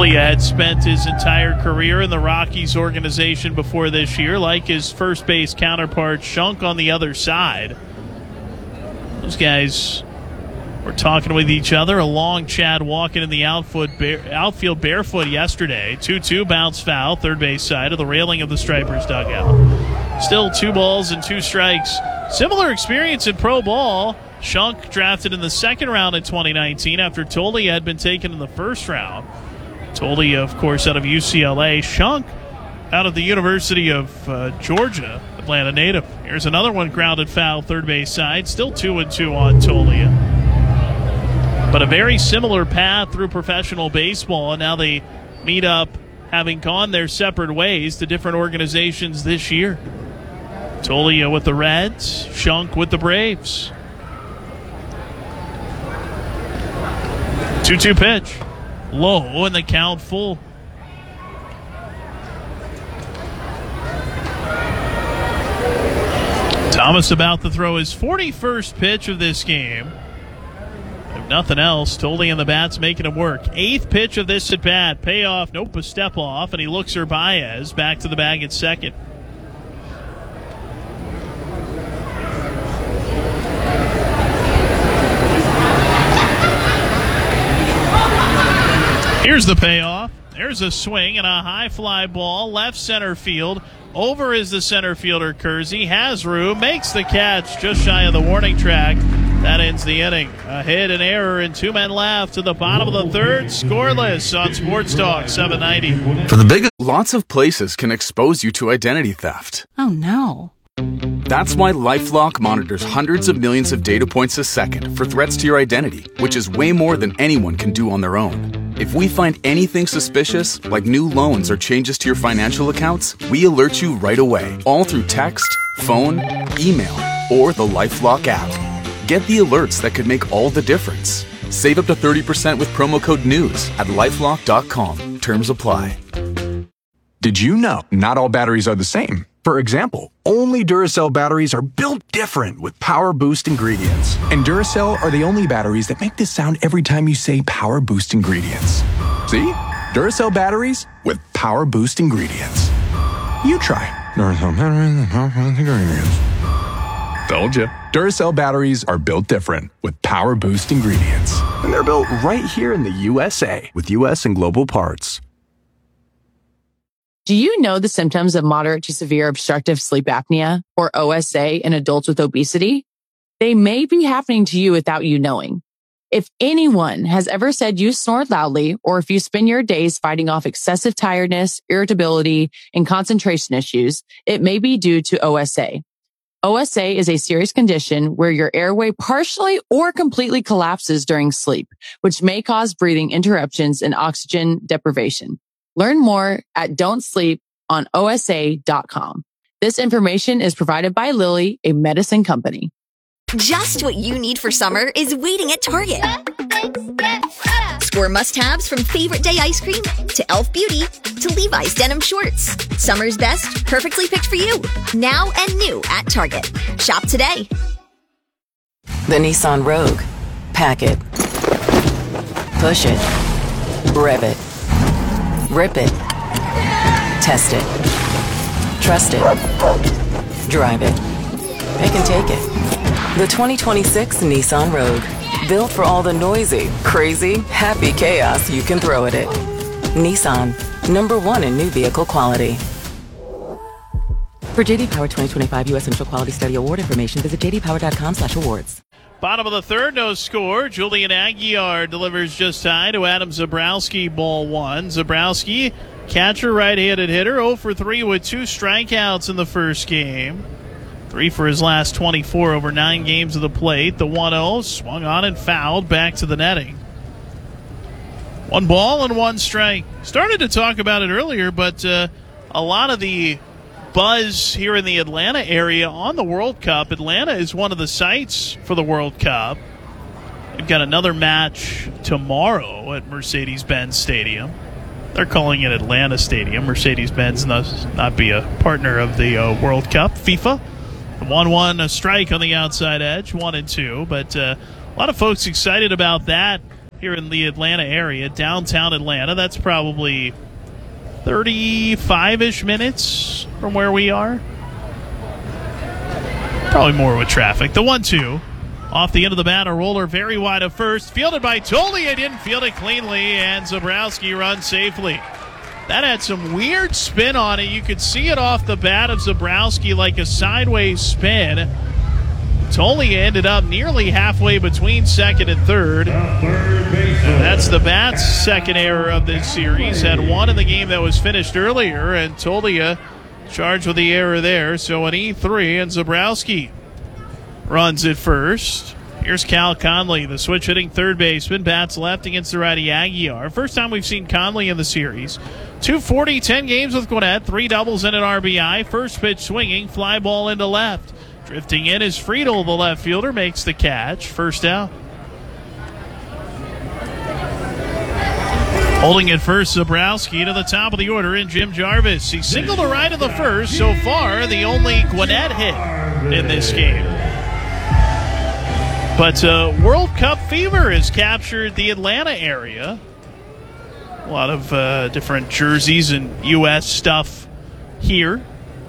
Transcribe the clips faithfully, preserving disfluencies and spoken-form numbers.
Toglia had spent his entire career in the Rockies organization before this year, like his first base counterpart, Shunk, on the other side. Those guys were talking with each other. A long chat walking in the outfield, bare, outfield barefoot yesterday. two two bounce foul, third base side of the railing of the Stripers dugout. Still two balls and two strikes. Similar experience in pro ball. Shunk drafted in the second round in twenty nineteen after Toglia had been taken in the first round. Toglia, of course, out of U C L A. Shunk out of the University of uh, Georgia, Atlanta native. Here's another one, grounded foul, third base side. Still two and two on Toglia. But a very similar path through professional baseball, and now they meet up, having gone their separate ways to different organizations this year. Toglia with the Reds, Shunk with the Braves. two two pitch. Low, and the count full. Thomas about to throw his forty-first pitch of this game. If nothing else, Toglia and the bats making him work. Eighth pitch of this at bat. Payoff, nope, a step off, and he looks for Baez back to the bag at second. Here's the payoff. There's a swing and a high fly ball, left center field. Over is the center fielder, Kersey. Has room, makes the catch just shy of the warning track. That ends the inning. A hit, an error, and two men left to the bottom of the third. Scoreless on Sports Talk seven ninety. For the big, lots of places can expose you to identity theft. Oh, no. That's why LifeLock monitors hundreds of millions of data points a second for threats to your identity, which is way more than anyone can do on their own. If we find anything suspicious, like new loans or changes to your financial accounts, we alert you right away, all through text, phone, email, or the LifeLock app. Get the alerts that could make all the difference. Save up to thirty percent with promo code NEWS at lifelock dot com. Terms apply. Did you know not all batteries are the same? For example, only Duracell batteries are built different with Power Boost ingredients. And Duracell are the only batteries that make this sound every time you say Power Boost ingredients. See? Duracell batteries with Power Boost ingredients. You try. Duracell batteries with Power Boost ingredients. Told you. Duracell batteries are built different with Power Boost ingredients. And they're built right here in the U S A with U S and global parts. Do you know the symptoms of moderate to severe obstructive sleep apnea, or O S A, in adults with obesity? They may be happening to you without you knowing. If anyone has ever said you snore loudly, or if you spend your days fighting off excessive tiredness, irritability, and concentration issues, it may be due to O S A. O S A is a serious condition where your airway partially or completely collapses during sleep, which may cause breathing interruptions and oxygen deprivation. Learn more at don't sleep on O S A dot com. This information is provided by Lilly, a medicine company. Just what you need for summer is waiting at Target. Score must-haves from Favorite Day ice cream to Elf Beauty to Levi's denim shorts. Summer's best, perfectly picked for you. Now and new at Target. Shop today. The Nissan Rogue. Pack it. Push it. Rev it. Rip it. Test it. Trust it. Drive it. Pick and take it. The twenty twenty-six Nissan Rogue. Built for all the noisy, crazy, happy chaos you can throw at it. Nissan. Number one in new vehicle quality. For J D Power twenty twenty-five U S Initial Quality Study Award information, visit j d power dot com slash awards. Bottom of the third, no score. Julian Aguiar delivers just high to Adam Zabrowski, ball one. Zabrowski, catcher, right-handed hitter, oh for three with two strikeouts in the first game. Three for his last twenty-four over nine games of the plate. The one oh swung on and fouled back to the netting. One ball and one strike. Started to talk about it earlier, but uh, a lot of the buzz here in the Atlanta area on the World Cup. Atlanta is one of the sites for the World Cup. They've got another match tomorrow at Mercedes-Benz Stadium. They're calling it Atlanta Stadium. Mercedes-Benz must not be a partner of the uh, World Cup. FIFA, one one, a strike on the outside edge, one and two. But uh, a lot of folks excited about that here in the Atlanta area, downtown Atlanta. That's probably thirty-five-ish minutes from where we are. Probably more with traffic. The one two. Off the end of the bat, a roller very wide of first. Fielded by Tollier. Didn't field it cleanly, and Zabrowski runs safely. That had some weird spin on it. You could see it off the bat of Zabrowski like a sideways spin. Tollier ended up nearly halfway between second and third. That's the bat's second error of this series. Had one in the game that was finished earlier, and Tollier charged with the error there. So an E three, and Zabrowski runs it first. Here's Cal Conley, the switch hitting third baseman. Bats left against the righty Aguiar. First time we've seen Conley in the series. two forty, ten games with Gwinnett, three doubles and an R B I. First pitch swinging, fly ball into left. Drifting in is Friedel, the left fielder, makes the catch. First out. Holding it first, Zabrowski to the top of the order in Jim Jarvis. He singled to right of the first. So far, the only Gwinnett hit in this game. But uh, World Cup fever has captured the Atlanta area. A lot of uh, different jerseys and U S stuff here.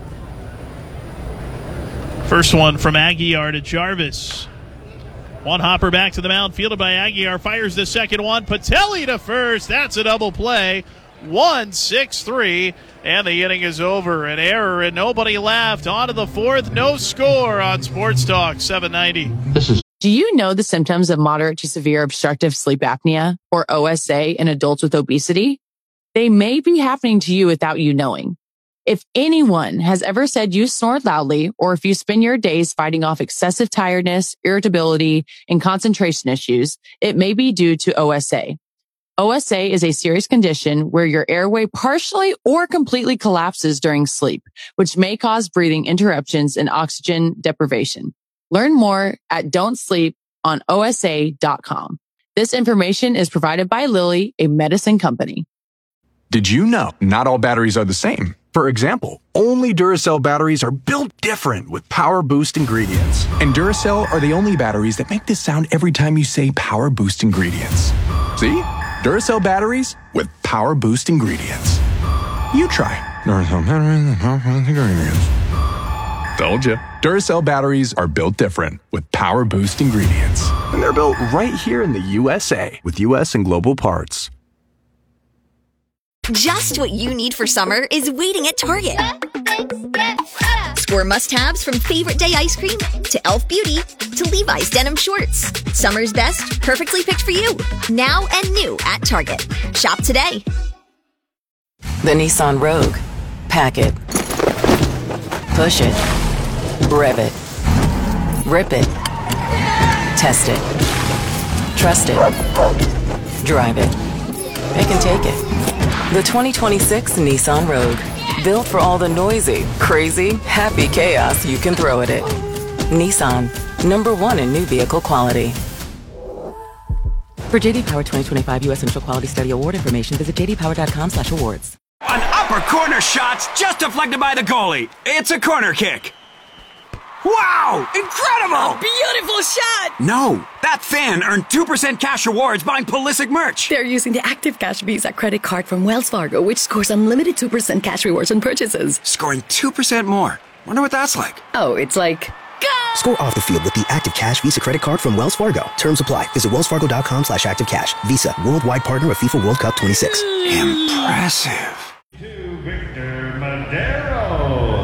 First one from Aguiar to Jarvis. One hopper back to the mound, fielded by Aguiar. Fires the second one. Patelli to first. That's a double play. one six three, and the inning is over. An error and nobody left. On to the fourth. No score on Sports Talk seven ninety. This is Do you know the symptoms of moderate to severe obstructive sleep apnea, or O S A, in adults with obesity? They may be happening to you without you knowing. If anyone has ever said you snore loudly, or if you spend your days fighting off excessive tiredness, irritability, and concentration issues, it may be due to O S A. O S A is a serious condition where your airway partially or completely collapses during sleep, which may cause breathing interruptions and oxygen deprivation. Learn more at don't sleep on O S A dot com. This information is provided by Lilly, a medicine company. Did you know not all batteries are the same? For example, only Duracell batteries are built different with Power Boost ingredients. And Duracell are the only batteries that make this sound every time you say Power Boost ingredients. See? Duracell batteries with Power Boost ingredients. You try. Duracell batteries with Power Boost ingredients. Told you. Duracell batteries are built different with Power Boost ingredients. And they're built right here in the U S A with U S and global parts. Just what you need for summer is waiting at Target. Score must-haves from Favorite Day ice cream to e l f Beauty to Levi's denim shorts. Summer's best, perfectly picked for you. Now and new at Target. Shop today. The Nissan Rogue. Pack it. Push it. Rev it. Rip it. Test it. Trust it. Drive it. Pick and take it. The twenty twenty-six Nissan Rogue. Built for all the noisy, crazy, happy chaos you can throw at it. Nissan. Number one in new vehicle quality. For J D Power twenty twenty-five U S Initial Quality Study Award information, visit j d power dot com slash awards. An upper corner shot's just deflected by the goalie. It's a corner kick. Wow! Incredible! Beautiful shot! No, that fan earned two percent cash rewards buying Pulisic merch. They're using the Active Cash Visa credit card from Wells Fargo, which scores unlimited two percent cash rewards on purchases. Scoring two percent more. Wonder what that's like. Oh, it's like... Go! Score off the field with the Active Cash Visa credit card from Wells Fargo. Terms apply. Visit wells fargo dot com slash active cash. Visa, worldwide partner of FIFA World Cup twenty-six. Impressive. To Victor Madero.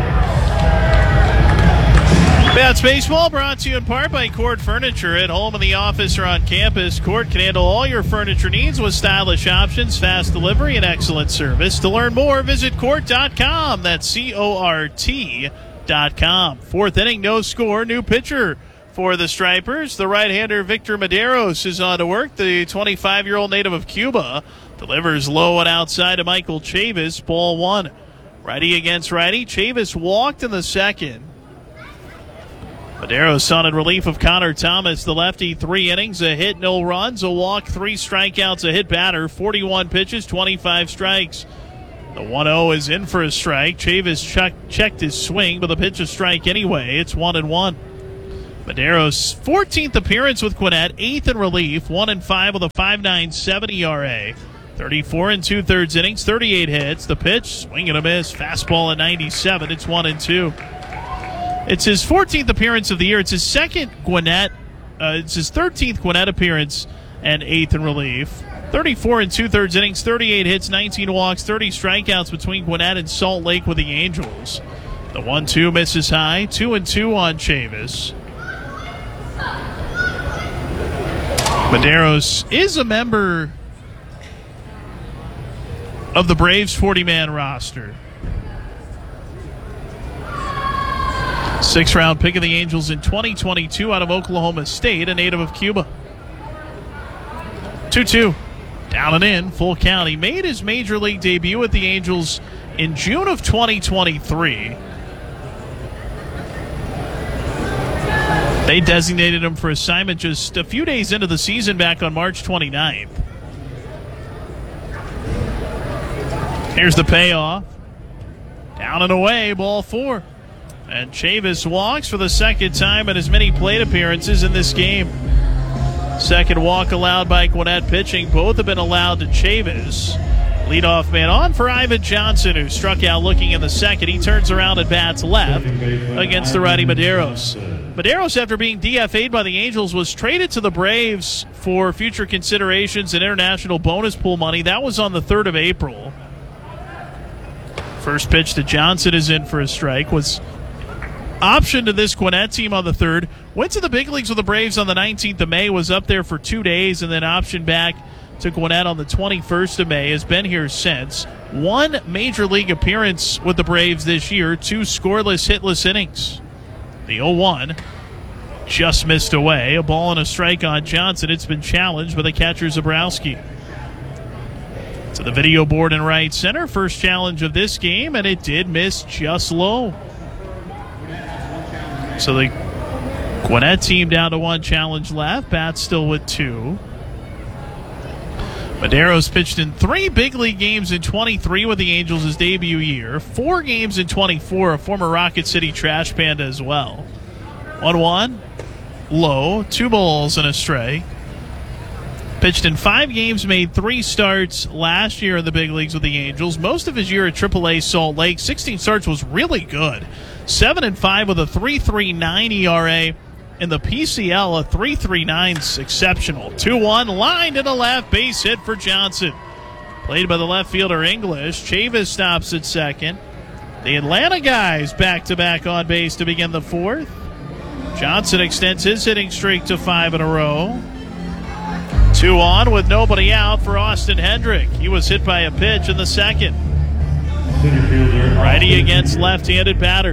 Bats Baseball brought to you in part by Court Furniture. At home, in the office, or on campus, Court can handle all your furniture needs with stylish options, fast delivery, and excellent service. To learn more, visit court dot com. That's C O R T dot com. Fourth inning, no score. New pitcher for the Stripers. The right-hander Victor Maderos is on to work. The twenty-five-year-old native of Cuba delivers low and outside to Michael Chavis. Ball one. Righty against righty. Chavis walked in the second. Maderos sought in relief of Connor Thomas, the lefty. Three innings, a hit, no runs, a walk, three strikeouts, a hit batter, forty-one pitches, twenty-five strikes. The one oh is in for a strike. Chavis check, checked his swing, but the pitch is strike anyway. It's one and one. Madero's fourteenth appearance with Gwinnett, eighth in relief, one and five with a five point nine seven E R A. thirty-four and two-thirds innings, thirty-eight hits. The pitch, swing and a miss. Fastball at ninety-seven. It's one and two. It's his fourteenth appearance of the year. It's his second Gwinnett. Uh, it's his thirteenth Gwinnett appearance and eighth in relief. thirty-four and two-thirds innings, thirty-eight hits, nineteen walks, thirty strikeouts between Gwinnett and Salt Lake with the Angels. The one two misses high. two and two on Chavis. Maderos is a member of the Braves forty-man roster. Sixth round pick of the Angels in twenty twenty-two out of Oklahoma State, a native of Cuba. two two. Down and in, full count. He made his major league debut with the Angels in June of twenty twenty-three. They designated him for assignment just a few days into the season back on March twenty-ninth. Here's the payoff. Down and away, ball four. And Chavis walks for the second time in as many plate appearances in this game. Second walk allowed by Gwinnett pitching. Both have been allowed to Chavis. Leadoff man on for Ivan Johnson, who struck out looking in the second. He turns around and bats left against the righty Maderos. Maderos, after being D F A'd by the Angels, was traded to the Braves for future considerations and international bonus pool money. That was on the third of April. First pitch to Johnson is in for a strike. Was optioned to this Gwinnett team on the third. Went to the big leagues with the Braves on the nineteenth of May. Was up there for two days and then optioned back to Gwinnett on the twenty-first of May. Has been here since. One major league appearance with the Braves this year. Two scoreless, hitless innings. The oh one just missed away. A ball and a strike on Johnson. It's been challenged by the catcher Zabrowski. To the video board in right center. First challenge of this game, and it did miss just low. So the Gwinnett team down to one challenge left. Bats still with two. Maderos pitched in three big league games in twenty-three with the Angels his debut year. Four games in twenty-four, a former Rocket City Trash Panda as well. one one, low, two balls and a stray. Pitched in five games, made three starts last year in the big leagues with the Angels. Most of his year at triple A Salt Lake. sixteen starts was really good. seven and five with a three point three nine E R A. In the P C L, a three point three nine is exceptional. two one, line to the left, base hit for Johnson. Played by the left fielder English. Chavis stops at second. The Atlanta guys back-to-back on base to begin the fourth. Johnson extends his hitting streak to five in a row. Two on with nobody out for Austin Hendrick. He was hit by a pitch in the second. Righty against left-handed batter.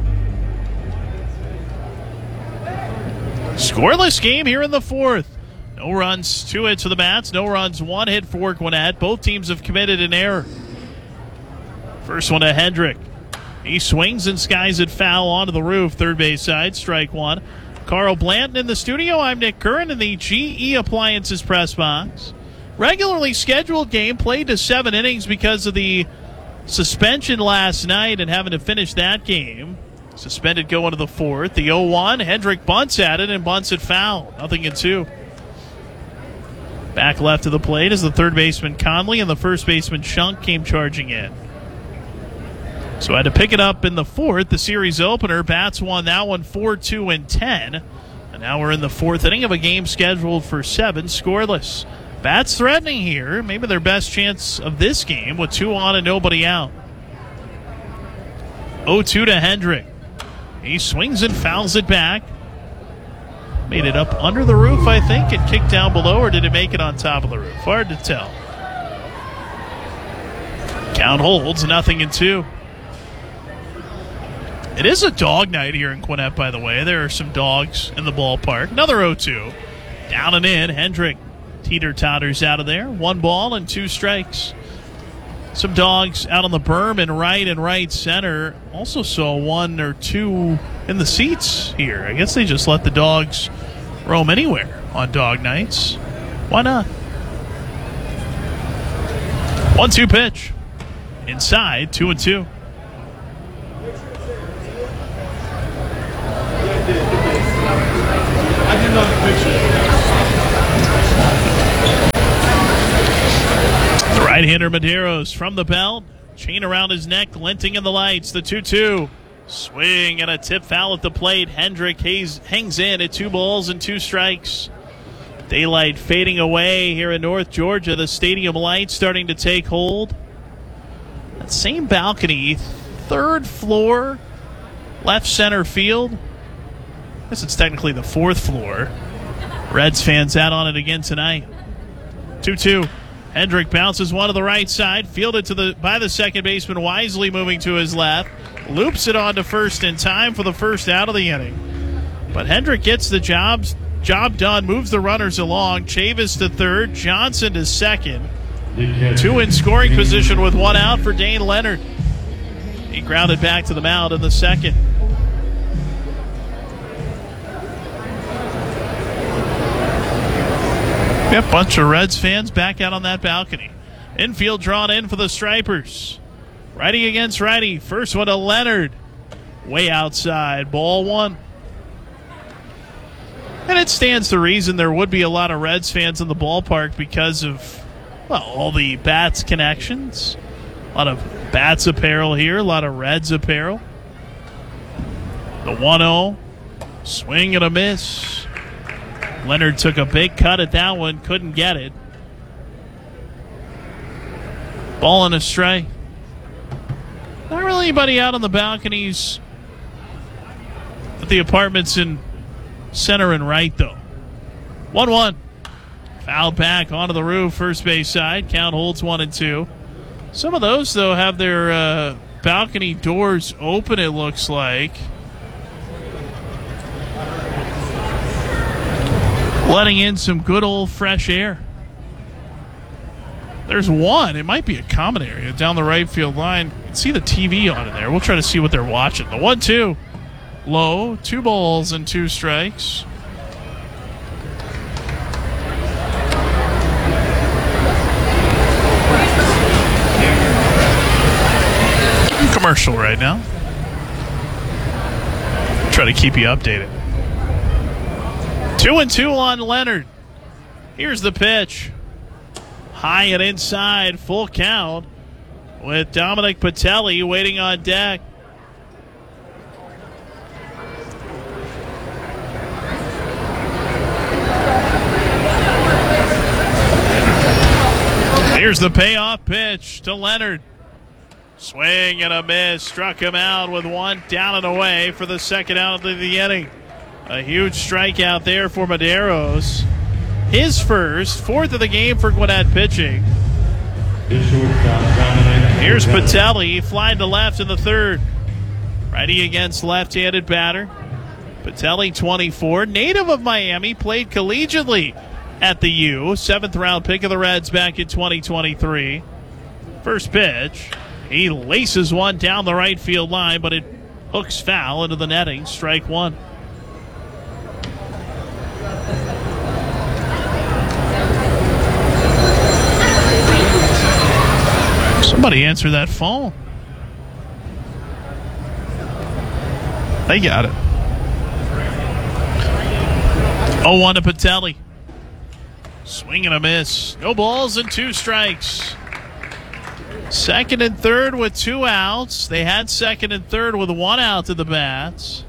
Scoreless game here in the fourth. No runs, two hits for the Bats. No runs, one hit for Gwinnett. Both teams have committed an error. First one to Hendrick. He swings and skies it foul onto the roof. Third base side, strike one. Carl Blanton in the studio. I'm Nick Curran in the G E Appliances press box. Regularly scheduled game played to seven innings because of the suspension last night and having to finish that game. Suspended going to the fourth. The oh one. Hendrick bunts at it and bunts it foul. Nothing in two. Back left of the plate is the third baseman Conley, and the first baseman Shunk came charging in. So I had to pick it up in the fourth, the series opener. Bats won that one four two and ten. And now we're in the fourth inning of a game scheduled for seven, scoreless. Bats threatening here. Maybe their best chance of this game with two on and nobody out. oh two to Hendrick. He swings and fouls it back. Made it up under the roof, I think, and kicked down below, or did it make it on top of the roof? Hard to tell. Count holds, nothing in two. It is a dog night here in Gwinnett, by the way. There are some dogs in the ballpark. Another oh two. Down and in. Hendrick teeter-totters out of there. One ball and two strikes. Some dogs out on the berm in right and right center. Also saw one or two in the seats here. I guess they just let the dogs roam anywhere on dog nights. Why not? one two pitch. Inside, two and two. Right-hander Medeiros from the belt. Chain around his neck, glinting in the lights. The two two. Swing and a tip foul at the plate. Hendrick Hayes hangs in at two balls and two strikes. Daylight fading away here in North Georgia. The stadium lights starting to take hold. That same balcony, third floor, left center field. I guess it's technically the fourth floor. Reds fans out on it again tonight. two two. Hendrick bounces one to the right side, fielded to the by the second baseman, wisely moving to his left, loops it on to first in time for the first out of the inning. But Hendrick gets the job, job done, moves the runners along. Chavis to third, Johnson to second. Two in scoring position with one out for Dane Leonard. He grounded back to the mound in the second. Yep, bunch of Reds fans back out on that balcony. Infield drawn in for the Stripers. Righty against righty. First one to Leonard. Way outside. Ball one. And it stands to reason there would be a lot of Reds fans in the ballpark because of, well, all the Bats connections. A lot of Bats apparel here. A lot of Reds apparel. The one oh. Swing and a miss. Leonard took a big cut at that one, couldn't get it. Ball and a strike. Not really anybody out on the balconies at the apartments in center and right, though. one one. Fouled back onto the roof, first base side. Count holds one and two. Some of those, though, have their uh, balcony doors open, it looks like. Letting in some good old fresh air. There's one. It might be a common area down the right field line. You can see the T V on in there. We'll try to see what they're watching. The one two. Low. Two balls and two strikes. Commercial right now. Try to keep you updated. Two and two on Leonard. Here's the pitch. High and inside, full count with Dominic Patelli waiting on deck. Here's the payoff pitch to Leonard. Swing and a miss. Struck him out with one down and away for the second out of the inning. A huge strikeout there for Medeiros. His first, fourth of the game for Gwinnett pitching. Here's Patelli flying to left in the third. Righty against left-handed batter. Patelli, twenty-four, native of Miami, played collegiately at the U. Seventh round pick of the Reds back in twenty twenty-three. First pitch. He laces one down the right field line, but it hooks foul into the netting. Strike one. Somebody answer that phone. They got it. oh one to Patelli. Swing and a miss. No balls and two strikes. Second and third with two outs. They had second and third with one out to the bats.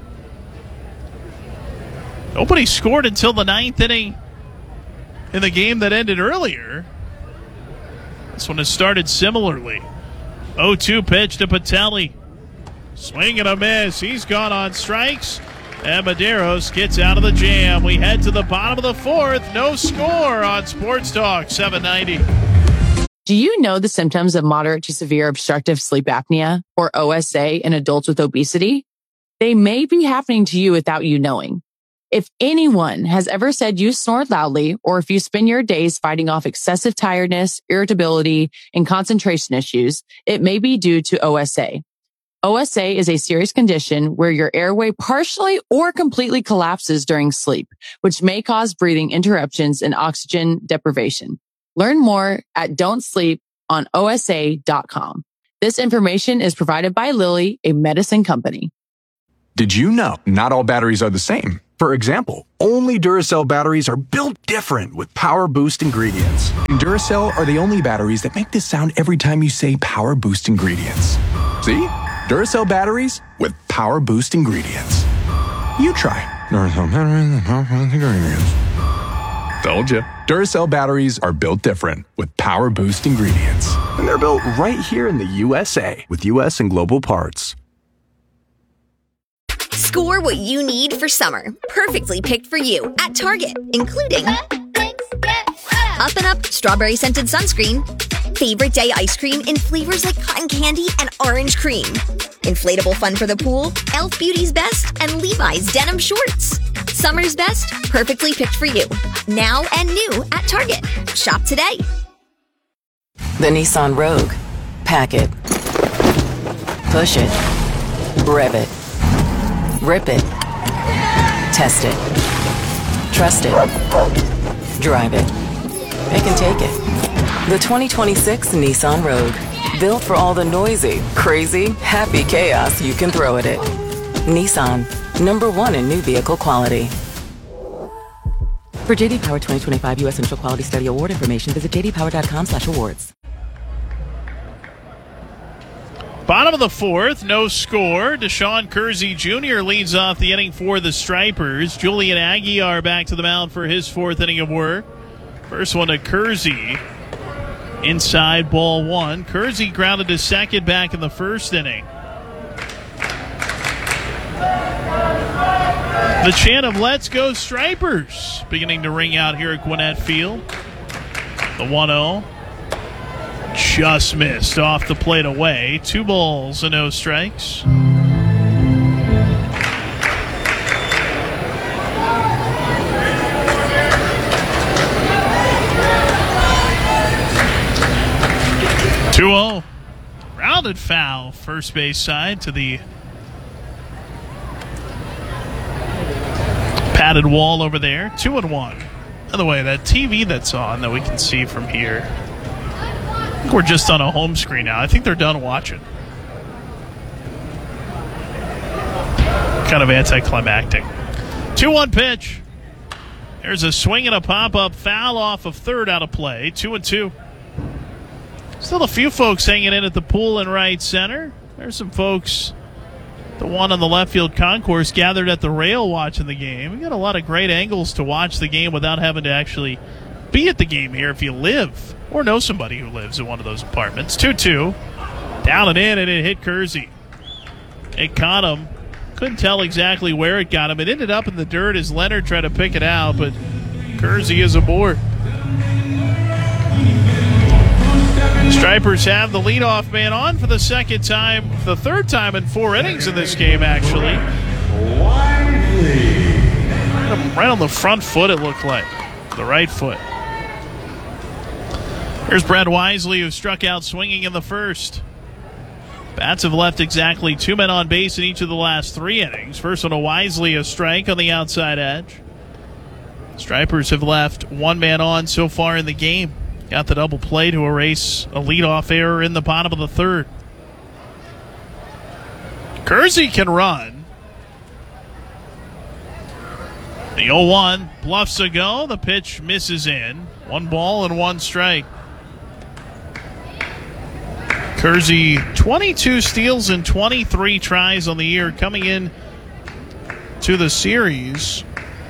Nobody scored until the ninth inning in the game that ended earlier. This one has started similarly. oh two pitch to Patelli. Swing and a miss. He's gone on strikes. And Medeiros gets out of the jam. We head to the bottom of the fourth. No score on Sports Talk seven ninety. Do you know the symptoms of moderate to severe obstructive sleep apnea, or O S A, in adults with obesity? They may be happening to you without you knowing. If anyone has ever said you snore loudly, or if you spend your days fighting off excessive tiredness, irritability, and concentration issues, it may be due to O S A. O S A is a serious condition where your airway partially or completely collapses during sleep, which may cause breathing interruptions and oxygen deprivation. Learn more at don't sleep on O S A dot com. This information is provided by Lilly, a medicine company. Did you know not all batteries are the same? For example, only Duracell batteries are built different with Power Boost ingredients. And Duracell are the only batteries that make this sound every time you say Power Boost ingredients. See? Duracell batteries with Power Boost ingredients. You try. Duracell batteries with Power Boost ingredients. Told you. Duracell batteries are built different with Power Boost ingredients. And they're built right here in the U S A with U S and global parts. Score what you need for summer, perfectly picked for you at Target, including Up and Up Strawberry Scented Sunscreen, Favorite Day Ice Cream in flavors like cotton candy and orange cream, Inflatable Fun for the Pool, e l f Beauty's Best, and Levi's Denim Shorts. Summer's best, perfectly picked for you. Now and new at Target. Shop today. The Nissan Rogue. Pack it. Push it. Rev it. Rip it. Test it. Trust it. Drive it. It can take it. The twenty twenty-six Nissan Rogue. Built for all the noisy, crazy, happy chaos you can throw at it. Nissan. Number one in new vehicle quality. For J D Power twenty twenty-five U S Initial Quality Study Award information, visit j d power dot com slash awards. Bottom of the fourth, no score. Deshaun Kersey Junior leads off the inning for the Stripers. Julian Aguiar back to the mound for his fourth inning of work. First one to Kersey. Inside, ball one. Kersey grounded to second back in the first inning. The chant of "Let's Go Stripers" beginning to ring out here at Gwinnett Field. The one oh. Just missed off the plate away. Two balls and no strikes. two oh. Rounded foul, first base side to the padded wall over there. Two and one. By the way, that T V that's on that we can see from here, I think we're just on a home screen now. I think they're done watching. Kind of anticlimactic. two one pitch. There's a swing and a pop-up foul off of third out of play. Two and two. Still a few folks hanging in at the pool in right center. There's some folks, the one on the left field concourse, gathered at the rail watching the game. We got a lot of great angles to watch the game without having to actually be at the game here if you live or know somebody who lives in one of those apartments. two two. Down and in, and it hit Kersey. It caught him. Couldn't tell exactly where it got him. It ended up in the dirt as Leonard tried to pick it out, but Kersey is aboard. Stripers have the leadoff man on for the second time, the third time in four innings in this game, actually. Right on the front foot, it looked like. The right foot. Here's Brad Wisely, who struck out swinging in the first. Bats have left exactly two men on base in each of the last three innings. First one to Wisely, a strike on the outside edge. Stripers have left one man on so far in the game. Got the double play to erase a leadoff error in the bottom of the third. Kersey can run. The oh one bluffs a go. The pitch misses in. One ball and one strike. Kersey, twenty-two steals and twenty-three tries on the year, coming in to the series.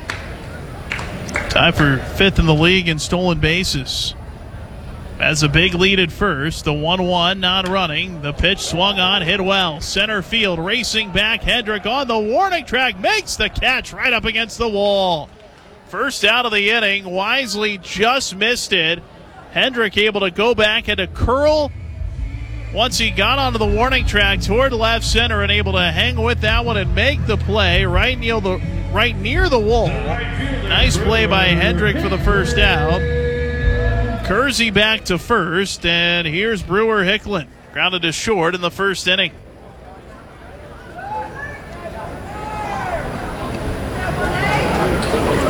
Tied for fifth in the league in stolen bases. Has a big lead at first. The one one not running. The pitch swung on, hit well. Center field racing back. Hendrick on the warning track. Makes the catch right up against the wall. First out of the inning. Wisely just missed it. Hendrick able to go back and to curl once he got onto the warning track toward left center and able to hang with that one and make the play right near the, right near the wall. Nice play by Hendrick for the first out. Kersey back to first, and here's Brewer Hicklin. Grounded to short in the first inning.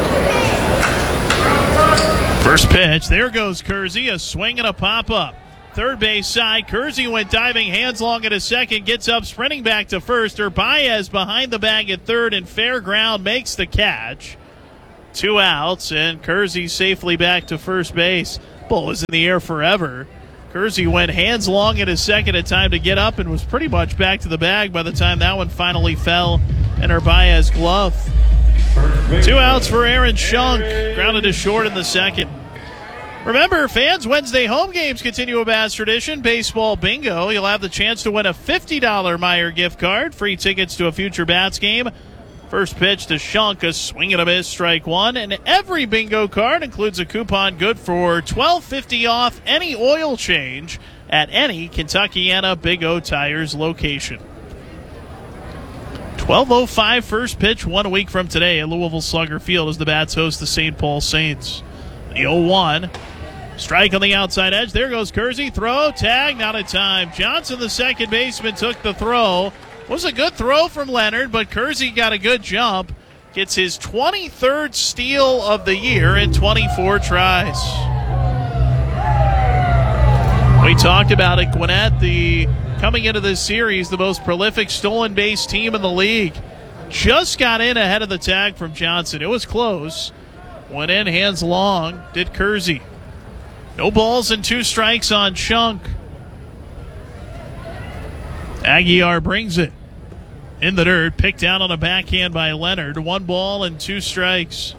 First pitch, there goes Kersey, a swing and a pop-up. third base side. Kersey went diving, hands long at a second, gets up, sprinting back to first. Urbaez behind the bag at third, and fair ground makes the catch. Two outs, and Kersey safely back to first base. Ball was in the air forever. Kersey went hands long at his second at time to get up and was pretty much back to the bag by the time that one finally fell in Urbaez's glove. Two outs for Aaron Schunk. Grounded to short in the second. Remember, fans, Wednesday home games continue a Bats tradition. Baseball bingo. You'll have the chance to win a fifty dollars Meijer gift card. Free tickets to a future Bats game. First pitch to Schunk, a swing and a miss, strike one. And every bingo card includes a coupon good for twelve fifty off any oil change at any Kentuckiana Big O Tires location. twelve oh five first pitch one week from today at Louisville Slugger Field as the Bats host the Saint Paul Saints. The oh one. Strike on the outside edge. There goes Kersey. Throw, tag, not in time. Johnson, the second baseman, took the throw. Was a good throw from Leonard, but Kersey got a good jump. Gets his twenty-third steal of the year in twenty-four tries. We talked about it, Gwinnett, the coming into this series, the most prolific stolen base team in the league. Just got in ahead of the tag from Johnson. It was close. Went in, hands long, did Kersey. No balls and two strikes on Schunk. Aguiar brings it in the dirt, picked out on a backhand by Leonard. One ball and two strikes.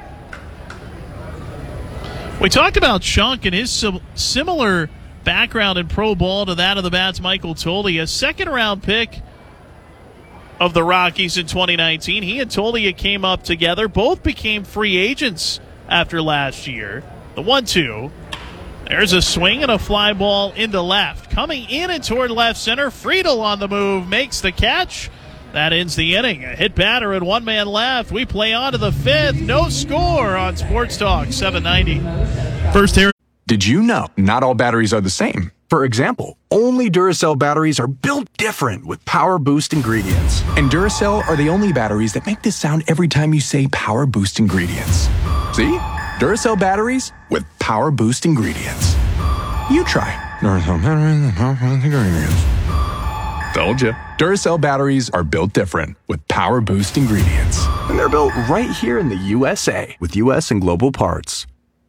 We talked about Schunk and his sim- similar background in pro ball to that of the Bats' Michael Tolia, a second-round pick of the Rockies in twenty nineteen. He and Tolia came up together. Both became free agents after last year. The one two. There's a swing and a fly ball into left. Coming in and toward left center. Friedel on the move makes the catch. That ends the inning. A hit batter and one man left. We play on to the fifth. No score on Sports Talk seven ninety. First here. Did you know not all batteries are the same? For example, only Duracell batteries are built different with Power Boost ingredients. And Duracell are the only batteries that make this sound every time you say Power Boost ingredients. See? Duracell batteries with Power Boost ingredients. You try. Duracell batteries with Power Boost ingredients. Told you. Duracell batteries are built different with Power Boost ingredients. And they're built right here in the U S A with U S and global parts.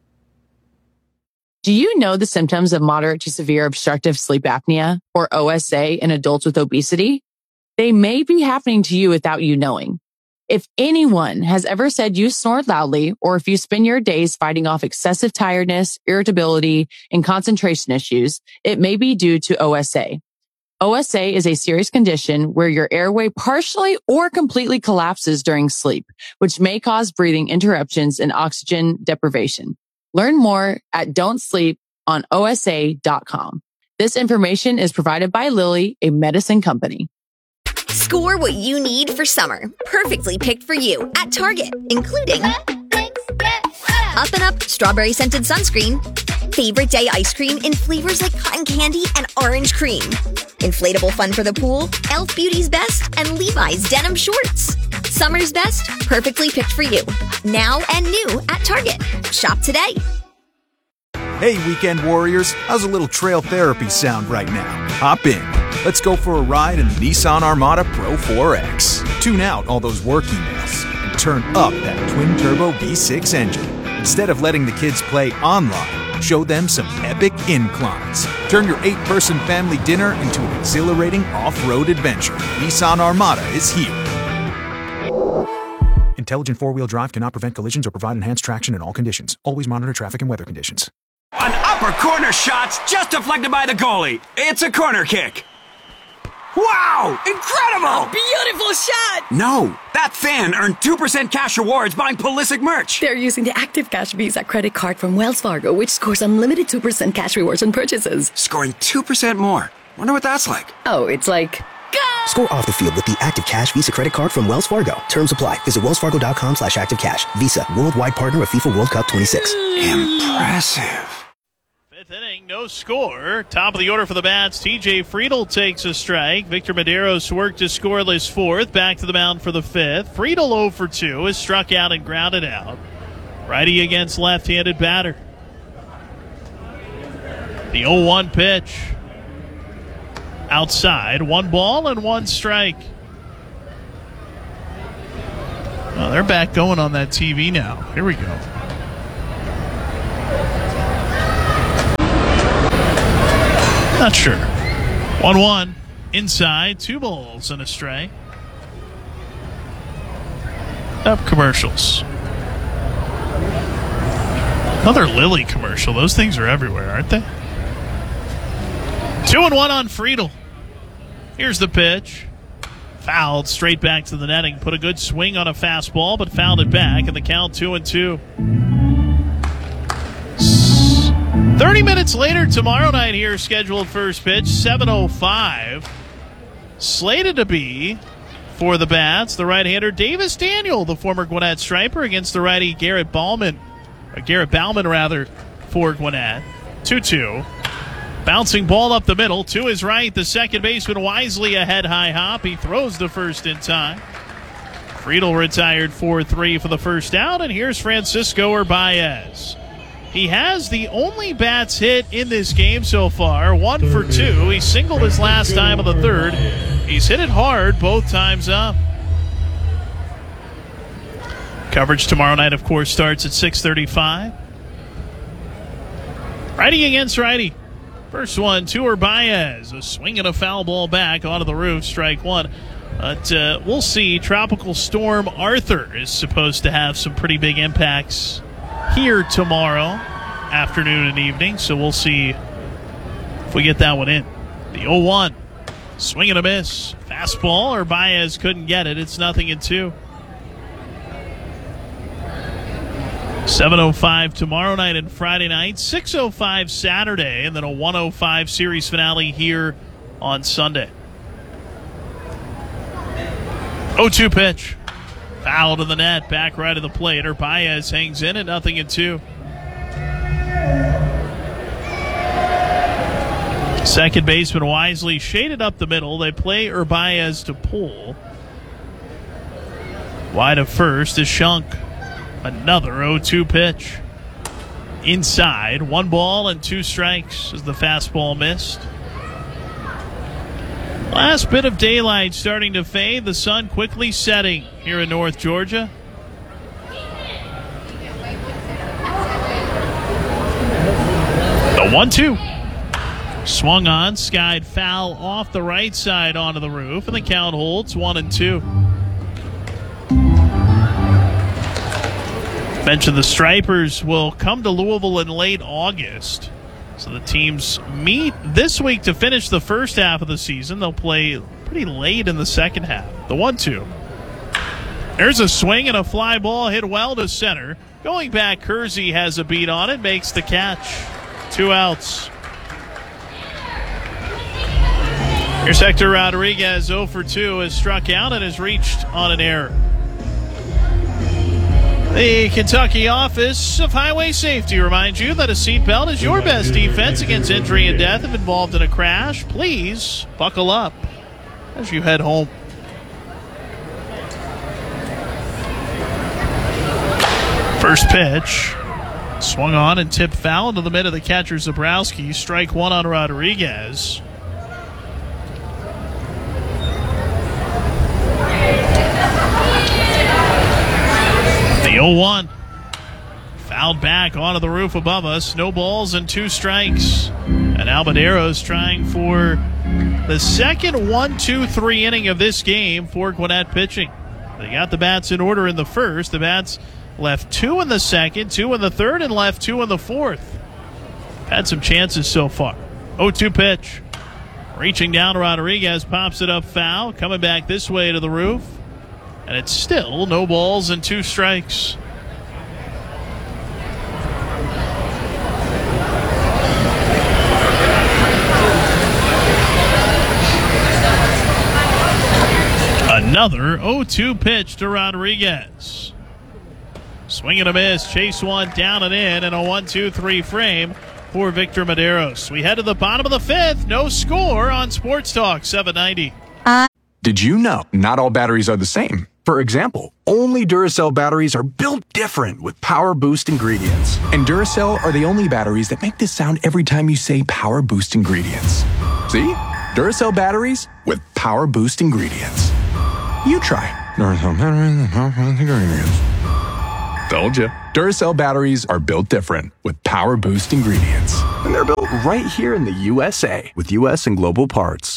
Do you know the symptoms of moderate to severe obstructive sleep apnea, or O S A, in adults with obesity? They may be happening to you without you knowing. If anyone has ever said you snored loudly, or if you spend your days fighting off excessive tiredness, irritability, and concentration issues, it may be due to O S A. O S A is a serious condition where your airway partially or completely collapses during sleep, which may cause breathing interruptions and oxygen deprivation. Learn more at don't sleep on O S A dot com. This information is provided by Lilly, a medicine company. Score what you need for summer, perfectly picked for you at Target, including Up and Up strawberry scented sunscreen, favorite day ice cream in flavors like cotton candy and orange cream, inflatable fun for the pool, e l f Beauty's Best, and Levi's denim shorts. Summer's best, perfectly picked for you. Now and new at Target. Shop today. Hey, weekend warriors, how's a little trail therapy sound right now? Hop in. Let's go for a ride in the Nissan Armada Pro four X. Tune out all those work emails and turn up that twin-turbo V six engine. Instead of letting the kids play online, show them some epic inclines. Turn your eight-person family dinner into an exhilarating off-road adventure. Nissan Armada is here. Intelligent four-wheel drive cannot prevent collisions or provide enhanced traction in all conditions. Always monitor traffic and weather conditions. An upper corner shot's just deflected by the goalie. It's a corner kick. Wow! Incredible! Beautiful shot! No! That fan earned two percent cash rewards buying Pulisic merch. They're using the Active Cash Visa credit card from Wells Fargo, which scores unlimited two percent cash rewards on purchases. Scoring two percent more. Wonder what that's like. Oh, it's like... Go! Score off the field with the Active Cash Visa credit card from Wells Fargo. Terms apply. Visit wellsfargo.com slash activecash. Visa, worldwide partner of FIFA World Cup twenty-six. Impressive. Fifth inning, no score. Top of the order for the Bats. T J Friedel takes a strike. Victor Medeiros worked to scoreless fourth. Back to the mound for the fifth. Friedel oh for two is struck out and grounded out. Righty against left-handed batter. The oh one pitch. Outside, one ball and one strike. Oh, they're back going on that T V now. Here we go. Not sure. one one. Inside, two balls and a strike. Up commercials. Another Lilly commercial. Those things are everywhere, aren't they? Two and one on Friedel. Here's the pitch. Fouled straight back to the netting. Put a good swing on a fastball, but fouled it back, and the count two and two. thirty minutes later, tomorrow night here, scheduled first pitch, seven oh five. Slated to be for the bats, the right-hander Davis Daniel, the former Gwinnett Striper, against the righty Garrett Bauman, or Garrett Bauman rather, for Gwinnett. two two. Bouncing ball up the middle to his right. The second baseman wisely a head high hop. He throws the first in time. Friedel retired four three for the first out, and here's Francisco Urbaez. He has the only bats hit in this game so far, one for two. He singled his last time of the third. He's hit it hard both times up. Coverage tomorrow night, of course, starts at six thirty-five. Righty against righty. First one to Urbaez. A swing and a foul ball back onto the roof. Strike one. But uh, we'll see. Tropical Storm Arthur is supposed to have some pretty big impacts here tomorrow afternoon and evening. So we'll see if we get that one in. The oh one. Swing and a miss. Fastball. Urbaez couldn't get it. It's nothing in two. seven oh five tomorrow night and Friday night, six oh five Saturday, and then a one oh five series finale here on Sunday. oh two pitch. Foul to the net, back right of the plate. Urbaez hangs in at nothing in two. Second baseman wisely shaded up the middle. They play Urbaez to pull. Wide of first is Shunk. Another oh two pitch. Inside, one ball and two strikes as the fastball missed. Last bit of daylight starting to fade. The sun quickly setting here in North Georgia. The one two. Swung on, skied foul off the right side onto the roof, and the count holds one and two. Mentioned the Stripers will come to Louisville in late August. So the teams meet this week to finish the first half of the season. They'll play pretty late in the second half. The one two. There's a swing and a fly ball hit well to center. Going back, Kersey has a beat on it, makes the catch. Two outs. Here's Hector Rodriguez, oh for two, has struck out and has reached on an error. The Kentucky Office of Highway Safety reminds you that a seatbelt is your best defense against injury and death if involved in a crash. Please buckle up as you head home. First pitch. Swung on and tipped foul into the mid of the catcher Zabrowski. Strike one on Rodriguez. The oh one. Fouled back onto the roof above us. No balls and two strikes. And Albadero's trying for the second one two three inning of this game for Gwinnett pitching. They got the bats in order in the first. The bats left two in the second, two in the third, and left two in the fourth. Had some chances so far. oh two pitch. Reaching down, Rodriguez pops it up foul. Coming back this way to the roof. And it's still no balls and two strikes. Another oh two pitch to Rodriguez. Swing and a miss. Chase one down and in, and a one two three frame for Victor Medeiros. We head to the bottom of the fifth. No score on Sports Talk seven ninety. Did you know not all batteries are the same? For example, only Duracell batteries are built different with Power Boost ingredients. And Duracell are the only batteries that make this sound every time you say Power Boost ingredients. See? Duracell batteries with Power Boost ingredients. You try. Duracell batteries with Power Boost ingredients. Told ya. Duracell batteries are built different with Power Boost ingredients. And they're built right here in the U S A with U S and global parts.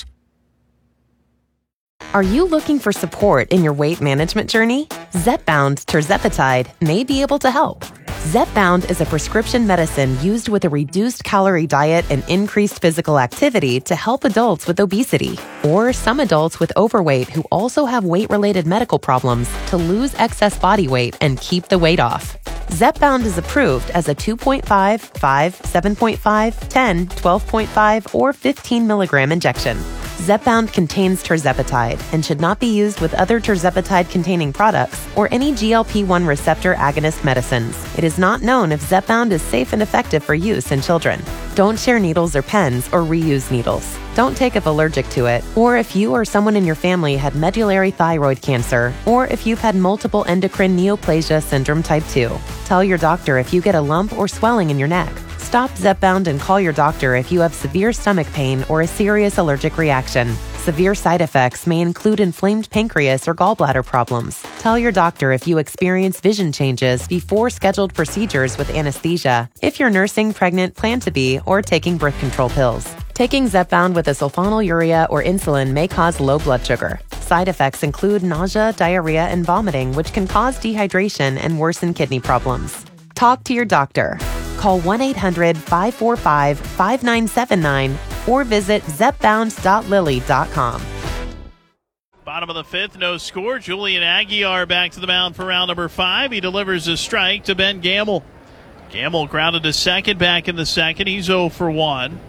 Are you looking for support in your weight management journey? Zepbound tirzepatide may be able to help. Zepbound is a prescription medicine used with a reduced calorie diet and increased physical activity to help adults with obesity, or some adults with overweight who also have weight-related medical problems to lose excess body weight and keep the weight off. Zepbound is approved as a two point five, five, seven point five, ten, twelve point five, or fifteen milligram injection. Zepbound contains tirzepatide and should not be used with other tirzepatide-containing products or any G L P one receptor agonist medicines. It is not known if Zepbound is safe and effective for use in children. Don't share needles or pens or reuse needles. Don't take if allergic to it, or if you or someone in your family had medullary thyroid cancer, or if you've had multiple endocrine neoplasia syndrome type two. Tell your doctor if you get a lump or swelling in your neck. Stop Zepbound and call your doctor if you have severe stomach pain or a serious allergic reaction. Severe side effects may include inflamed pancreas or gallbladder problems. Tell your doctor if you experience vision changes before scheduled procedures with anesthesia, if you're nursing, pregnant, plan to be, or taking birth control pills. Taking Zepbound with a sulfonylurea or insulin may cause low blood sugar. Side effects include nausea, diarrhea, and vomiting, which can cause dehydration and worsen kidney problems. Talk to your doctor. Call one eight hundred, five four five, five nine seven nine or visit zepbound dot lilly dot com. Bottom of the fifth, no score. Julian Aguiar back to the mound for round number five. He delivers a strike to Ben Gamble. Gamble grounded to second back in the second. He's oh for one.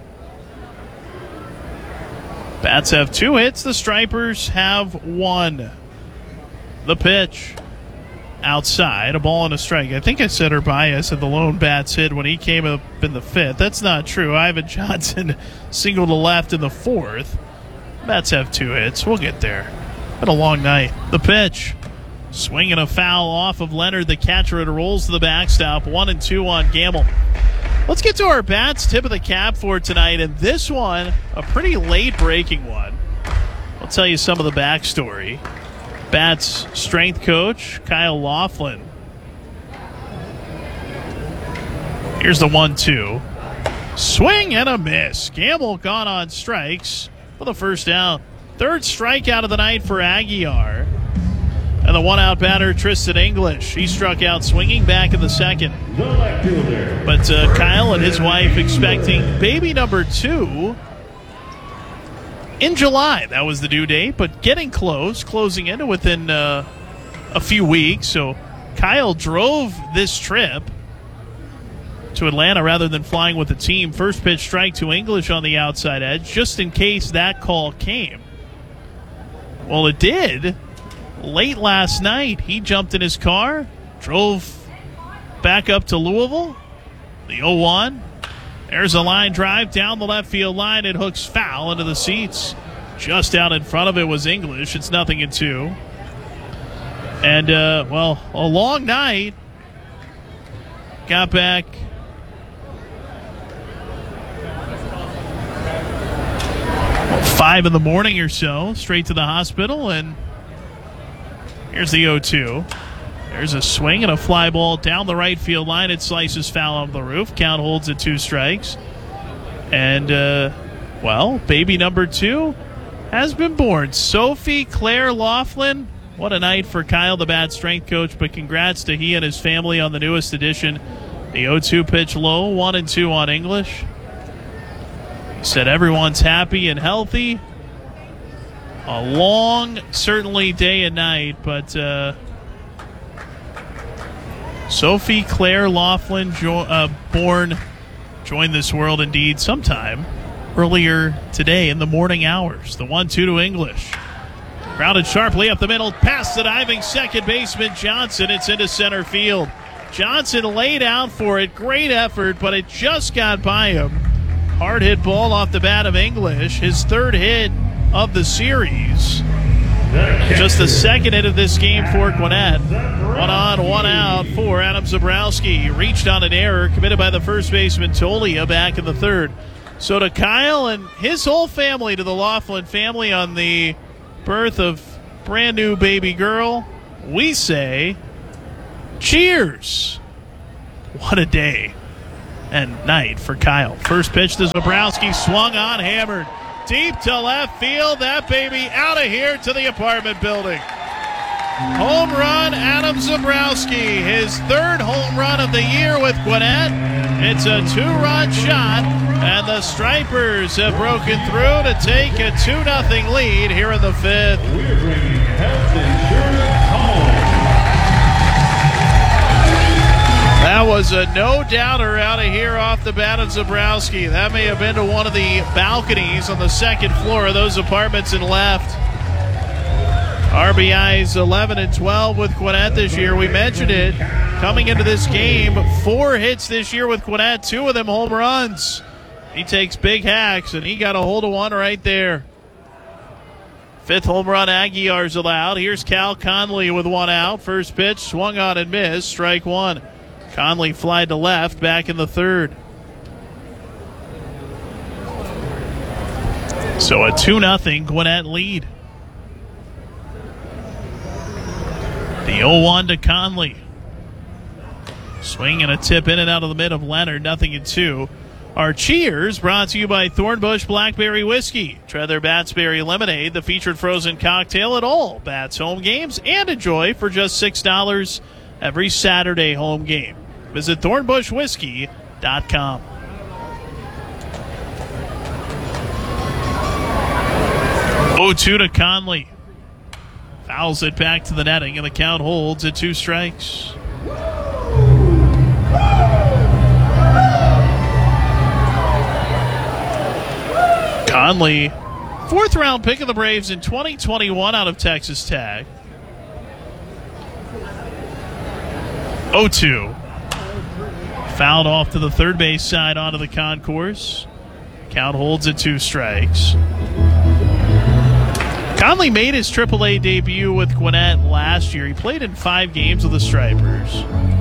Bats have two hits. The Stripers have one. The pitch. Outside, a ball and a strike. I think I said Urbias had the lone bats hit when he came up in the fifth. That's not true. Ivan Johnson singled to left in the fourth. Bats have two hits. We'll get there. Been a long night. The pitch. Swinging a foul off of Leonard, the catcher. It rolls to the backstop. One and two on Gamble. Let's get to our bats tip of the cap for tonight. And this one, a pretty late breaking one. I'll tell you some of the backstory. Bats strength coach, Kyle Laughlin. Here's the one two. Swing and a miss. Gamble gone on strikes for the first out. Third strikeout of the night for Aguiar. And the one-out batter, Tristan English. He struck out swinging back in the second. But uh, Kyle and his wife expecting baby number two in July. That was the due date, but getting close, closing in within uh, a few weeks. So Kyle drove this trip to Atlanta rather than flying with the team. First pitch strike to English on the outside edge, just in case that call came. Well, it did. Late last night, he jumped in his car, drove back up to Louisville. The oh one. There's a line drive down the left field line. It hooks foul into the seats. Just out in front of it was English. It's nothing in two. And, uh, well, a long night. Got back five in the morning or so, straight to the hospital. And here's the oh two. There's a swing and a fly ball down the right field line. It slices foul on the roof. Count holds at two strikes. And, uh, well, baby number two has been born. Sophie Claire Laughlin. What a night for Kyle, the bat strength coach. But congrats to he and his family on the newest edition. The oh two pitch low, one and two on English. He said everyone's happy and healthy. A long, certainly day and night, but, uh, Sophie Claire Laughlin, jo- uh, born, joined this world indeed sometime earlier today in the morning hours. The one two to English. Grounded sharply up the middle, past the diving second baseman Johnson. It's into center field. Johnson laid out for it. Great effort, but it just got by him. Hard hit ball off the bat of English. His third hit of the series. Just the second hit of this game for Gwinnett. One on, one out for Adam Zabrowski. He reached on an error committed by the first baseman Tolia back in the third. So to Kyle and his whole family, to the Laughlin family on the birth of brand new baby girl, we say cheers. What a day and night for Kyle. First pitch to Zabrowski, swung on, hammered deep to left field. That baby out of here to the apartment building. Home run, Adam Zabrowski. His third home run of the year with Gwinnett. It's a two-run shot, and the Stripers have broken through to take a two nothing lead here in the fifth. We're bringing health insurance home. That was a no-doubter out of here off the bat of Zabrowski. That may have been to one of the balconies on the second floor of those apartments and left. R B Is eleven and twelve with Gwinnett this year. We mentioned it coming into this game. Four hits this year with Gwinnett, two of them home runs. He takes big hacks, and he got a hold of one right there. Fifth home run Aguiar's allowed. Here's Cal Conley with one out. First pitch swung on and missed. Strike one. Conley fly to left back in the third. So a two nothing Gwinnett lead. The oh one to Conley. Swing and a tip in and out of the mid of Leonard. Nothing in two. Our cheers brought to you by Thornbush Blackberry Whiskey. Try their Bats Berry Lemonade, the featured frozen cocktail at all Bats home games, and enjoy for just six dollars every Saturday home game. Visit thornbush whiskey dot com. oh two to Conley. Fouls it back to the netting, and the count holds at two strikes. Conley, fourth round pick of the Braves in twenty twenty-one out of Texas Tech. oh two. Fouled off to the third base side onto the concourse. Count holds at two strikes. Conley made his triple A debut with Gwinnett last year. He played in five games with the Stripers.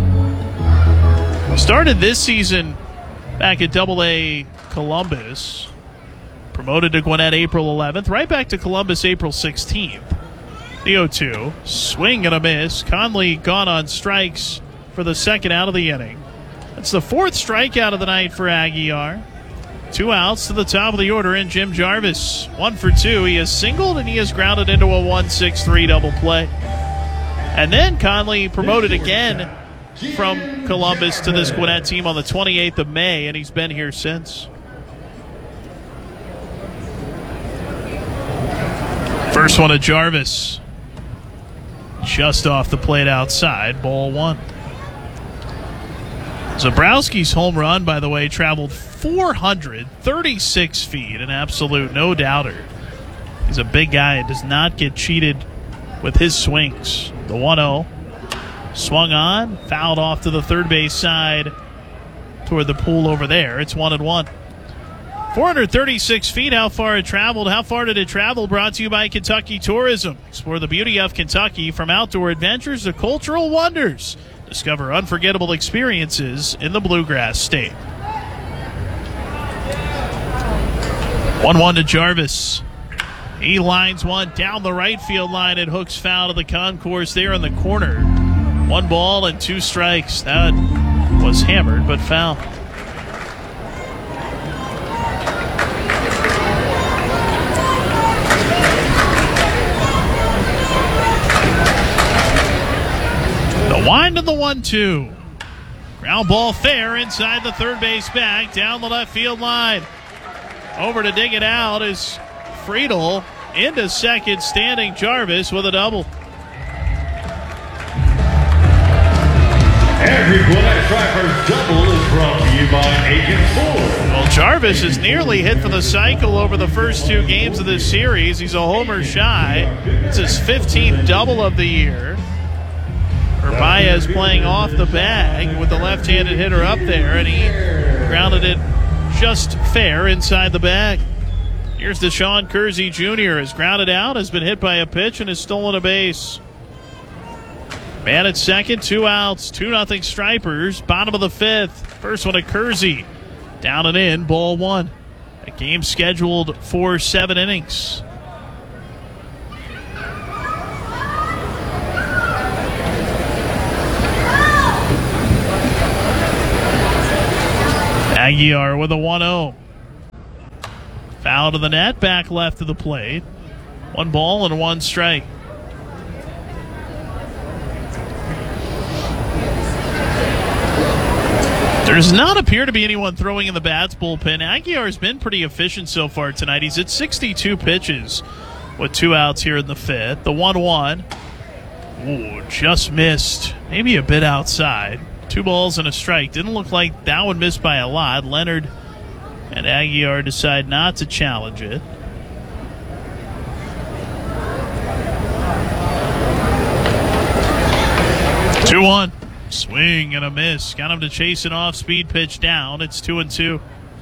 Started this season back at double A Columbus. Promoted to Gwinnett April eleventh. Right back to Columbus April sixteenth. The oh two. Swing and a miss. Conley gone on strikes for the second out of the inning. That's the fourth strikeout of the night for Aguiar. Two outs to the top of the order in Jim Jarvis. One for two. He has singled and he has grounded into a one six three double play. And then Conley promoted again from Columbus to this Gwinnett team on the twenty-eighth of May, and he's been here since. First one to Jarvis. Just off the plate outside. Ball one. Zabrowski's home run, by the way, traveled four hundred thirty-six feet, an absolute no-doubter. He's a big guy, does not get cheated with his swings. The one oh. Swung on, fouled off to the third base side toward the pool over there. It's one and one. four hundred thirty-six feet, how far it traveled. How far did it travel? Brought to you by Kentucky Tourism. Explore the beauty of Kentucky, from outdoor adventures to cultural wonders. Discover unforgettable experiences in the Bluegrass State. one one to Jarvis. He lines one down the right field line. It hooks foul to the concourse there in the corner. One ball and two strikes. That was hammered, but foul. The wind of the one two. Ground ball fair inside the third base bag, down the left field line. Over to dig it out is Friedel. Into second, standing Jarvis with a double. Every Gwinnett Stripers double is brought to you by Agent Ford. Well, Jarvis has nearly hit for the cycle over the first two games of this series. He's a homer shy. It's his fifteenth double of the year. Urbaez playing off the bag with the left-handed hitter up there, and he grounded it just fair inside the bag. Here's Deshaun Kersey Junior Is grounded out, has been hit by a pitch, and has stolen a base. Man at second, two outs, two nothing Stripers. Bottom of the fifth. First one to Kersey. Down and in, ball one. A game scheduled for seven innings. Aguiar with a one oh. Foul to the net, back left of the plate. One ball and one strike. There does not appear to be anyone throwing in the Bats bullpen. Aguiar's been pretty efficient so far tonight. He's at sixty-two pitches with two outs here in the fifth. The one one. Ooh, just missed. Maybe a bit outside. Two balls and a strike. Didn't look like that one missed by a lot. Leonard and Aguiar decide not to challenge it. two one. Swing and a miss. Got him to chase an off-speed pitch down. It's two and two.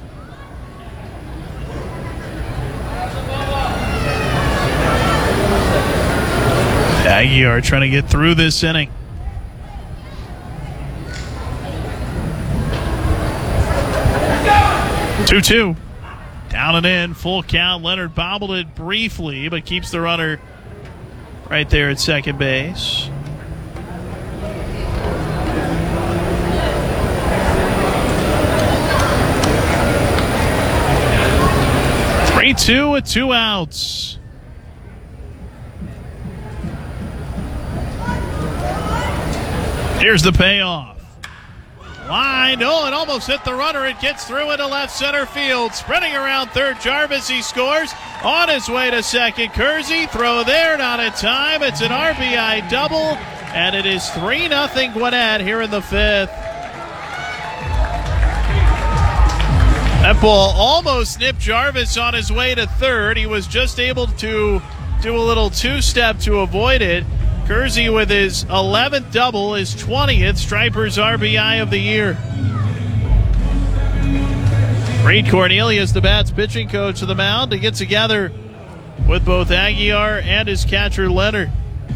Aguiar trying to get through this inning. two two. Down and in. Full count. Leonard bobbled it briefly, but keeps the runner right there at second base. three two with two outs. Here's the payoff. Line. Oh, it almost hit the runner. It gets through into left center field. Sprinting around third, Jarvis. He scores. On his way to second, Kersey. Throw there, not in time. It's an R B I double, and it is three nothing Gwinnett here in the fifth. That ball almost nipped Jarvis on his way to third. He was just able to do a little two-step to avoid it. Kersey with his eleventh double, his twentieth, Stripers R B I of the year. Reed Cornelius, the Bats pitching coach of the mound, to get together with both Aguiar and his catcher Leonard.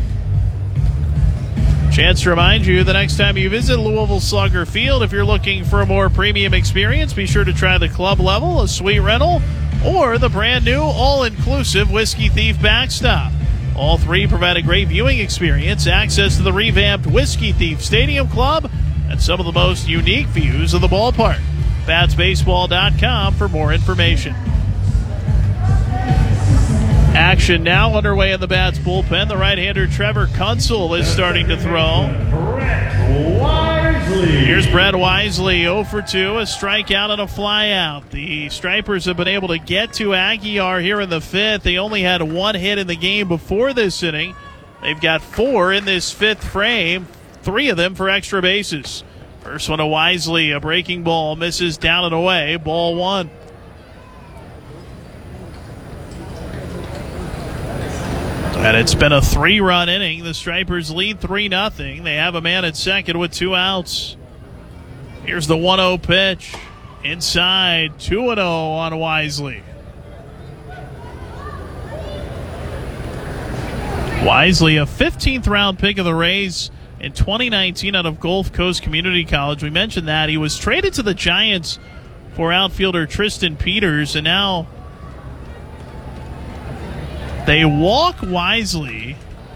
Chance to remind you, the next time you visit Louisville Slugger Field, if you're looking for a more premium experience, be sure to try the club level, a suite rental, or the brand new all-inclusive Whiskey Thief backstop. All three provide a great viewing experience, access to the revamped Whiskey Thief Stadium Club, and some of the most unique views of the ballpark. Bats Baseball dot com for more information. Action now underway in the Bats bullpen. The right-hander Trevor Kunsel is starting to throw. Here's Brett Wisely, oh for two, a strikeout and a flyout. The Stripers have been able to get to Aguiar here in the fifth. They only had one hit in the game before this inning. They've got four in this fifth frame, three of them for extra bases. First one to Wisely, a breaking ball, misses down and away, ball one. And it's been a three-run inning. The Stripers lead three nothing. They have a man at second with two outs. Here's the one oh pitch. Inside, two and oh on Wisely. Wisely, a fifteenth round pick of the Rays in twenty nineteen out of Gulf Coast Community College. We mentioned that. He was traded to the Giants for outfielder Tristan Peters, and now they walk Wisely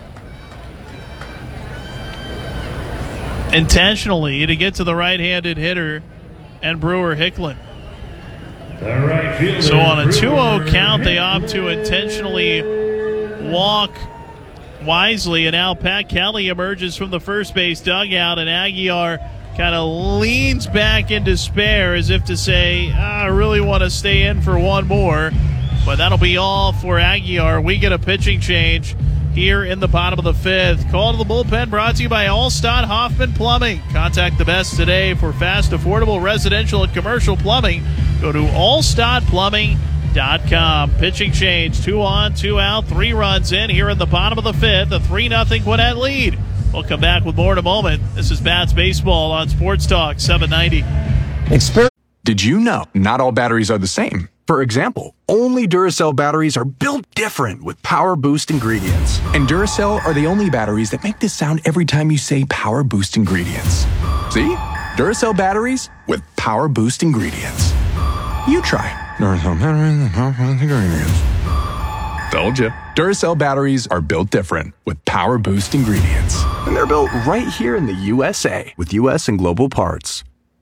intentionally to get to the right-handed hitter and Brewer Hicklin. Right so on a two oh count, they opt to intentionally walk Wisely, and now Pat Kelly emerges from the first base dugout, and Aguiar kind of leans back in despair as if to say, I really want to stay in for one more. But that'll be all for Aguiar. We get a pitching change here in the bottom of the fifth. Call to the bullpen brought to you by Allstott Hoffman Plumbing. Contact the best today for fast, affordable residential and commercial plumbing. Go to allstott plumbing dot com. Pitching change, two on, two out, three runs in here in the bottom of the fifth. A three nothing Gwinnett lead. We'll come back with more in a moment. This is Bats Baseball on Sports Talk seven ninety. Experience. Did you know not all batteries are the same? For example, only Duracell batteries are built different with Power Boost ingredients. And Duracell are the only batteries that make this sound every time you say Power Boost ingredients. See? Duracell batteries with Power Boost ingredients. You try. Duracell batteries with Power Boost ingredients. Told you. Duracell batteries are built different with Power Boost ingredients. And they're built right here in the U S A with U S and global parts.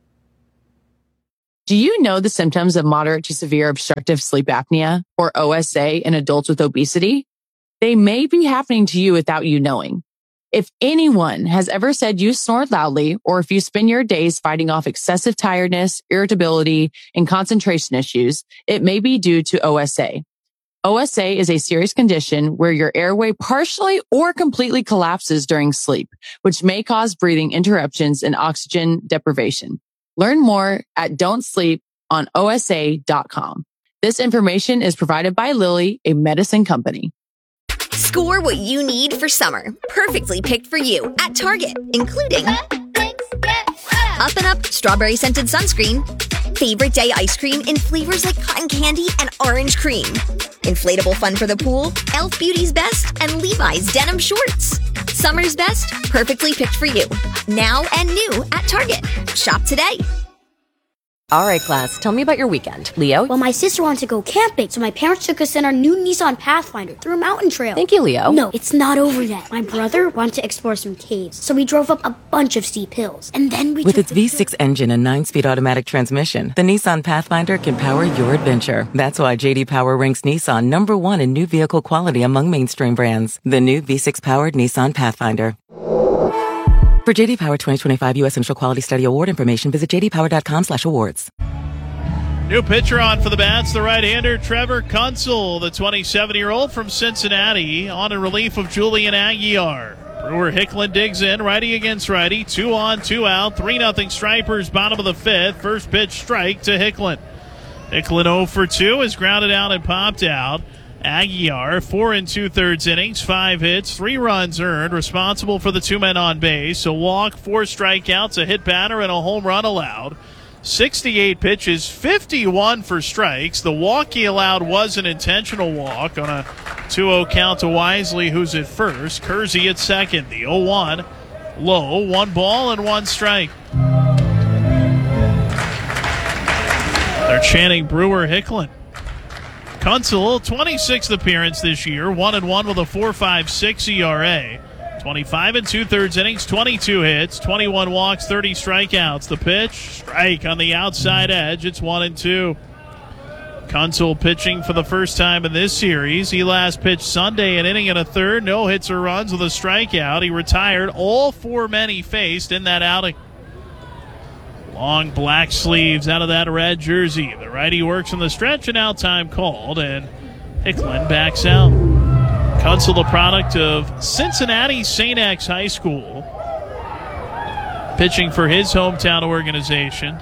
Do you know the symptoms of moderate to severe obstructive sleep apnea, or O S A, in adults with obesity? They may be happening to you without you knowing. If anyone has ever said you snore loudly, or if you spend your days fighting off excessive tiredness, irritability, and concentration issues, it may be due to O S A. O S A is a serious condition where your airway partially or completely collapses during sleep, which may cause breathing interruptions and oxygen deprivation. Learn more at don't sleep on O S A dot com. This information is provided by Lilly, a medicine company. Score what you need for summer, perfectly picked for you at Target, including Up and Up strawberry scented sunscreen, favorite day ice cream in flavors like cotton candy and orange cream, inflatable fun for the pool, Elf Beauty's Best, and Levi's denim shorts. Summer's best, perfectly picked for you. Now and new at Target. Shop today. All right, class, tell me about your weekend. Leo? Well, my sister wanted to go camping, so my parents took us in our new Nissan Pathfinder through a mountain trail. Thank you, Leo. No, it's not over yet. My brother wanted to explore some caves, so we drove up a bunch of steep hills. And then we With took its V six engine and nine-speed automatic transmission, the Nissan Pathfinder can power your adventure. That's why J D Power ranks Nissan number one in new vehicle quality among mainstream brands. The new V six-powered Nissan Pathfinder. For J D Power twenty twenty-five U S Initial Quality Study Award information, visit j d power dot com slash awards. New pitcher on for the Bats, the right-hander Trevor Kunsel, the twenty-seven-year-old from Cincinnati, on in relief of Julian Aguiar. Brewer Hicklin digs in, righty against righty, two on, two out, three nothing Stripers, bottom of the fifth, first pitch strike to Hicklin. Hicklin oh for two is grounded out and popped out. Aguiar, four and two-thirds innings, five hits, three runs earned, responsible for the two men on base, a walk, four strikeouts, a hit batter, and a home run allowed. sixty-eight pitches, fifty-one for strikes. The walk he allowed was an intentional walk on a two oh count to Wisely, who's at first. Kersey at second. The oh one low, one ball and one strike. They're chanting Brewer Hicklin. Kunsel, twenty-sixth appearance this year, one and one with a four point five six E R A. twenty-five and two-thirds innings, twenty-two hits, twenty-one walks, thirty strikeouts. The pitch, strike on the outside edge. It's one and two. Kunsel pitching for the first time in this series. He last pitched Sunday, an inning and a third, no hits or runs with a strikeout. He retired all four men he faced in that outing. Long black sleeves out of that red jersey. The righty works on the stretch, and out time called, and Hicklin backs out. Kunsel, the product of Cincinnati Saint X High School, pitching for his hometown organization.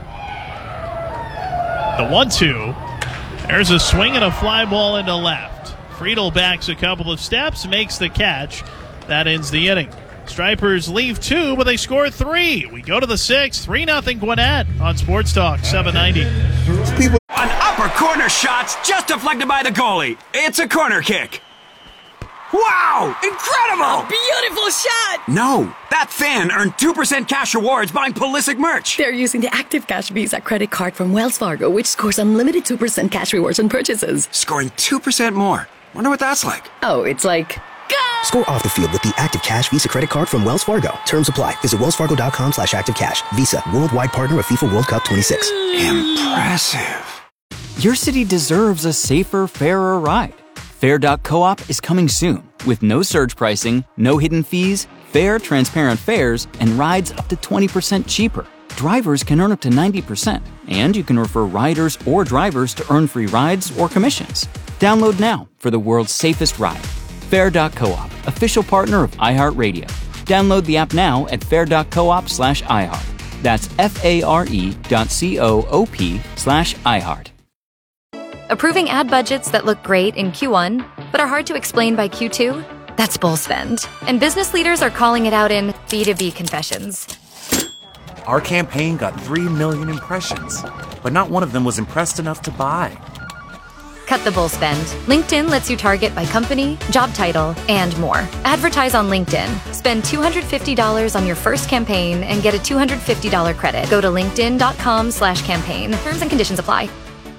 The one two. There's a swing and a fly ball into left. Friedel backs a couple of steps, makes the catch. That ends the inning. Stripers leave two, but they score three. We go to the sixth. three nothing Gwinnett on Sports Talk seven ninety. An upper corner shot's just deflected by the goalie. It's a corner kick. Wow! Incredible! Beautiful shot! No, that fan earned two percent cash rewards buying Pulisic merch. They're using the Active Cash Visa credit card from Wells Fargo, which scores unlimited two percent cash rewards on purchases. Scoring two percent more. Wonder what that's like. Oh, it's like... Score off the field with the Active Cash Visa credit card from Wells Fargo. Terms apply. Visit wells fargo dot com slash active cash. Visa, worldwide partner of FIFA World Cup twenty-six. Impressive. Your city deserves a safer, fairer ride. Fair dot coop is coming soon with no surge pricing, no hidden fees, fair, transparent fares, and rides up to twenty percent cheaper. Drivers can earn up to ninety percent, and you can refer riders or drivers to earn free rides or commissions. Download now for the world's safest ride. Fair dot coop, official partner of iHeartRadio. Download the app now at fair dot coop slash iHeart. That's F-A-R-E dot C-O-O-P slash iHeart. Approving ad budgets that look great in Q one, but are hard to explain by Q two? That's bull spend. And business leaders are calling it out in B two B confessions. Our campaign got three million impressions, but not one of them was impressed enough to buy. cut the bull spend. LinkedIn lets you target by company, job title, and more. Advertise on LinkedIn. Spend two hundred fifty dollars on your first campaign and get a two hundred fifty dollars credit. Go to linkedin.com slash campaign. Terms and conditions apply.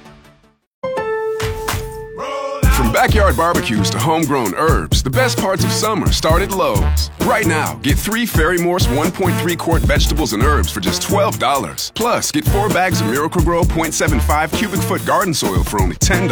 From backyard barbecues to homegrown herbs, the best parts of summer start at Lowe's. Right now, get three Fairy Morse one point three quart vegetables and herbs for just twelve dollars. Plus, get four bags of Miracle-Gro point seven five cubic foot garden soil for only ten dollars.